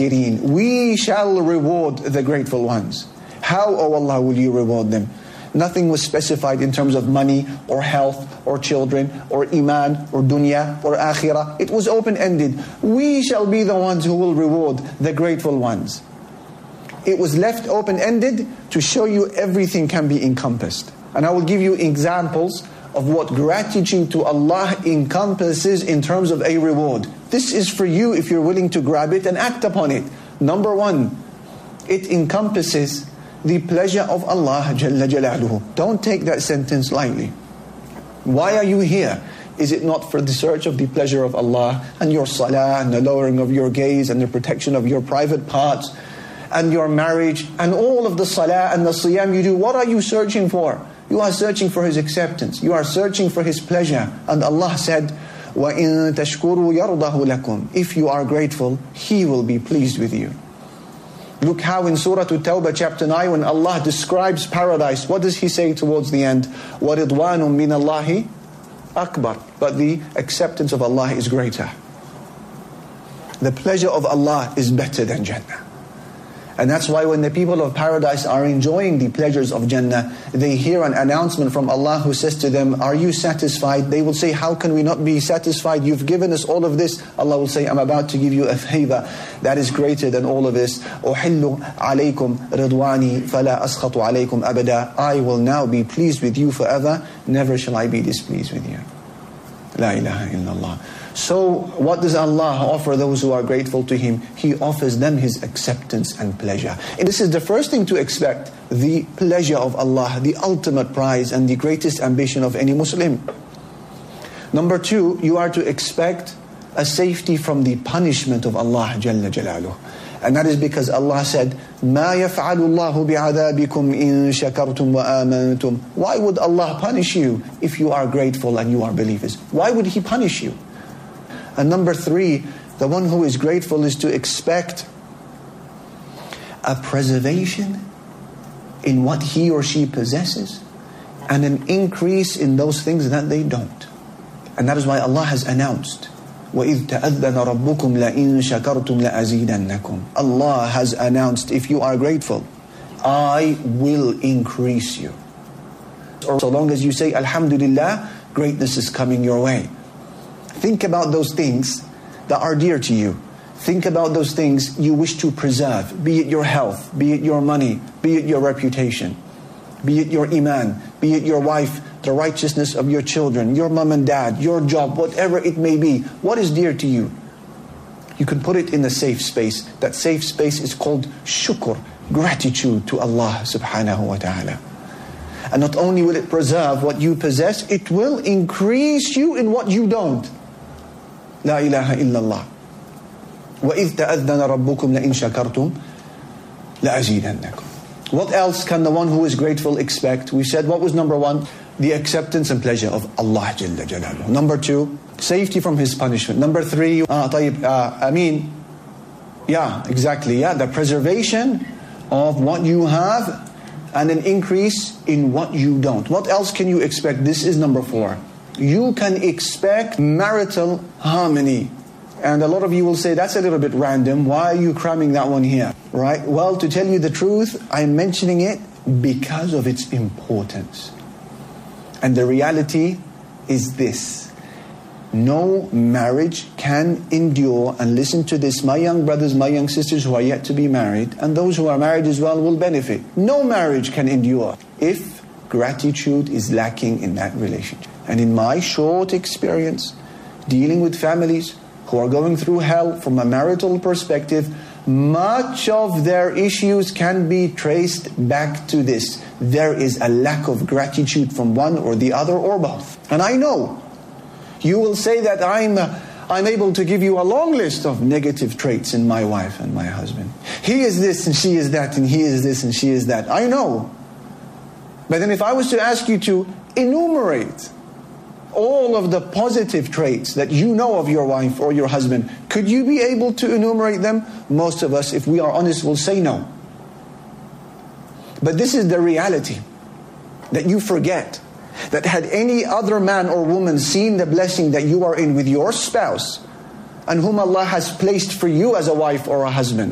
الشَّاكِرِينَ. We shall reward the grateful ones. How, O Allah, will you reward them? Nothing was specified in terms of money or health or children or iman or dunya or akhirah. It was open-ended. We shall be the ones who will reward the grateful ones. It was left open-ended to show you everything can be encompassed. And I will give you examples of what gratitude to Allah encompasses in terms of a reward. This is for you if you're willing to grab it and act upon it. Number one, it encompasses the pleasure of Allah Jalla Jalaluhu. Don't take that sentence lightly. Why are you here? Is it not for the search of the pleasure of Allah and your salah and the lowering of your gaze and the protection of your private parts and your marriage and all of the salah and the siyam you do? What are you searching for? You are searching for His acceptance. You are searching for His pleasure. And Allah said, وَإِن تَشْكُرُوا يَرْضَهُ لَكُمْ. If you are grateful, He will be pleased with you. Look how in Surah At-Tawbah chapter 9, when Allah describes paradise, what does He say towards the end? وَرِضْوَانٌ مِّنَ اللَّهِ أَكْبَرُ. But the acceptance of Allah is greater. The pleasure of Allah is better than Jannah. And that's why when the people of paradise are enjoying the pleasures of Jannah, they hear an announcement from Allah who says to them, are you satisfied? They will say, how can we not be satisfied? You've given us all of this. Allah will say, I'm about to give you a favor that is greater than all of this. أُحِلُّ عَلَيْكُمْ رِضْوَانِي فَلَا أَسْخَطُ عَلَيْكُمْ أَبَدًا. I will now be pleased with you forever. Never shall I be displeased with you. La ilaha illallah. So what does Allah offer those who are grateful to Him? He offers them His acceptance and pleasure. And this is the first thing to expect, the pleasure of Allah, the ultimate prize and the greatest ambition of any Muslim. Number two, you are to expect a safety from the punishment of Allah Jalla Jalaluhu. And that is because Allah said, مَا يَفْعَلُ اللَّهُ بِعَذَابِكُمْ إِن شَكَرْتُمْ وَآمَنْتُمْ. Why would Allah punish you if you are grateful and you are believers? Why would He punish you? And number three, the one who is grateful is to expect a preservation in what he or she possesses and an increase in those things that they don't. And that is why Allah has announced, وَإِذْ تَأَذَّنَ رَبُّكُمْ لَإِن شَكَرْتُمْ لَأَزِيدَنَّكُمْ. Allah has announced, if you are grateful, I will increase you. Or so long as you say, Alhamdulillah, greatness is coming your way. Think about those things that are dear to you. Think about those things you wish to preserve, be it your health, be it your money, be it your reputation, be it your iman, be it your wife, the righteousness of your children, your mom and dad, your job, whatever it may be. What is dear to you? You can put it in a safe space. That safe space is called shukr, gratitude to Allah subhanahu wa ta'ala. And not only will it preserve what you possess, it will increase you in what you don't. La ilaha illallah. وَإِذْ تَأَذَّنَ رَبُّكُمْ لَإِن شَكَرْتُمْ لَأَزِيدَنَّكُمْ. What else can the one who is grateful expect? We said, what was number one? The acceptance and pleasure of Allah Jalla Jalaluhu. Number two, safety from His punishment. Number three, the preservation of what you have and an increase in what you don't. What else can you expect? This is number four. You can expect marital harmony. And a lot of you will say, that's a little bit random. Why are you cramming that one here? Right? Well, to tell you the truth, I'm mentioning it because of its importance. And the reality is this. No marriage can endure, and listen to this, my young brothers, my young sisters who are yet to be married, and those who are married as well will benefit. No marriage can endure if gratitude is lacking in that relationship. And in my short experience, dealing with families who are going through hell from a marital perspective, much of their issues can be traced back to this. There is a lack of gratitude from one or the other or both. And I know you will say that I'm able to give you a long list of negative traits in my wife and my husband. He is this and she is that, and he is this and she is that. I know. But then if I was to ask you to enumerate all of the positive traits that you know of your wife or your husband, could you be able to enumerate them? Most of us, if we are honest, will say no. But this is the reality that you forget. That had any other man or woman seen the blessing that you are in with your spouse, and whom Allah has placed for you as a wife or a husband,